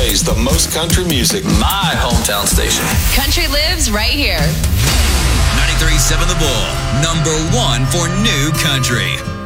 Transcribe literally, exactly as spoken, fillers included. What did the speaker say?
plays the most country music. My hometown station. Country lives right here. ninety-three point seven The Bull, number one for new country.